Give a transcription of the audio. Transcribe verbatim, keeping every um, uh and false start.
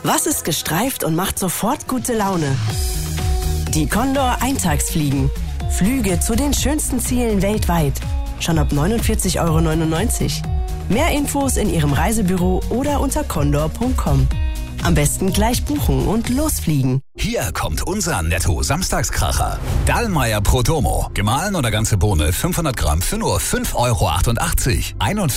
Was ist gestreift und macht sofort gute Laune? Die Condor Eintagsfliegen. Flüge zu den schönsten Zielen weltweit. Schon ab neunundvierzig Euro neunundneunzig. Mehr Infos in Ihrem Reisebüro oder unter condor punkt com. Am besten gleich buchen und losfliegen. Hier kommt unser Netto-Samstagskracher. Dallmayr Protomo. Gemahlen oder ganze Bohne fünfhundert Gramm für nur fünf Euro achtundachtzig.